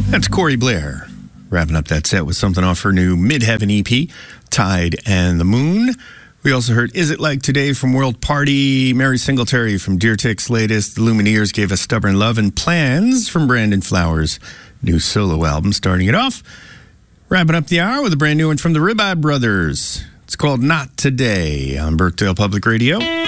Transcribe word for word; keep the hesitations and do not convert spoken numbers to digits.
That's Corey Blair, wrapping up that set with something off her new Midheaven E P, Tide and the Moon. We also heard Is It Like Today from World Party, Mary Singletary from Deer Tick's latest, The Lumineers gave us Stubborn Love, and Plans from Brandon Flowers' new solo album, starting it off. Wrapping up the hour with a brand new one from the Ribeye Brothers. It's called Not Today on Burkdale Public Radio.